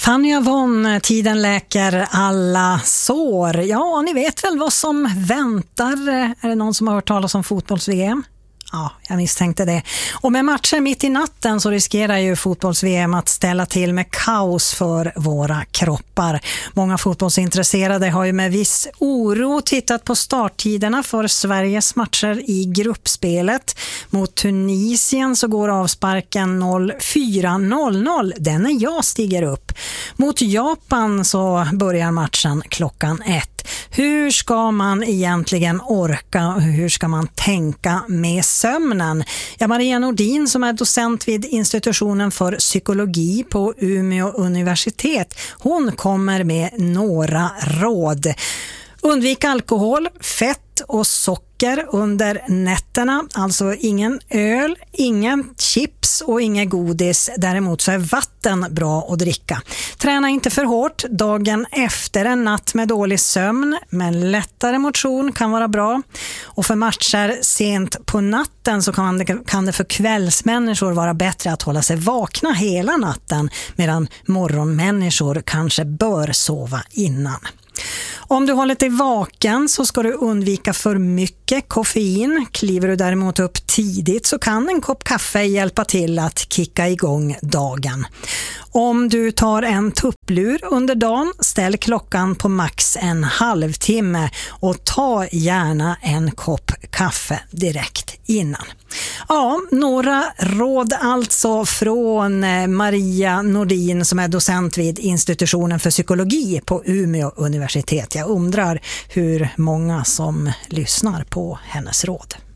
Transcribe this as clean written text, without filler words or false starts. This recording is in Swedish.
Fanny Avon, tiden läker alla sår. Ja, ni vet väl vad som väntar. Är det någon som har hört talas om fotbolls-VM? Ja, jag misstänkte det. Och med matcher mitt i natten så riskerar ju fotbolls-VM att ställa till med kaos för våra kroppar. Många fotbollsintresserade har ju med viss oro tittat på starttiderna för Sveriges matcher i gruppspelet. Mot Tunisien så går avsparken 04.00. Den är jag stiger upp. Mot Japan så börjar matchen klockan 1. Hur ska man egentligen orka och hur ska man tänka med sömnen? Ja, Maria Nordin som är docent vid institutionen för psykologi på Umeå universitet, hon kommer med några råd. Undvik alkohol, fett och socker under nätterna. Alltså ingen öl, ingen chips och ingen godis. Däremot så är vatten bra att dricka. Träna inte för hårt dagen efter en natt med dålig sömn. Men lättare motion kan vara bra. Och för matcher sent på natten så kan det för kvällsmänniskor vara bättre att hålla sig vakna hela natten. Medan morgonmänniskor kanske bör sova innan. Om du håller dig vaken så ska du undvika för mycket koffein. Kliver du däremot upp tidigt så kan en kopp kaffe hjälpa till att kicka igång dagen. Om du tar en tupplur under dagen, ställ klockan på max en halvtimme och ta gärna en kopp kaffe direkt innan. Ja, några råd alltså från Maria Nordin som är docent vid institutionen för psykologi på Umeå universitet. Jag undrar hur många som lyssnar på hennes råd.